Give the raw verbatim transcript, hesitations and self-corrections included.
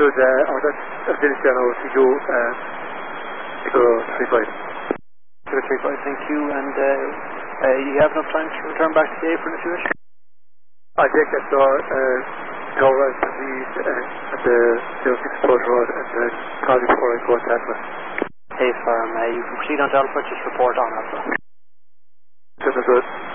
understood. Uh, or that's Afghanistan over to you. Uh, Echo three five. Echo three five, thank you. And uh, uh, you have enough time to return back today for an if you wish? I take that so uh, cover at the uh, at the zero six Approach Road and uh, call you before I go to Alpha. Hey firm, uh, you can proceed on to Alpha, just report on Alpha. Understood.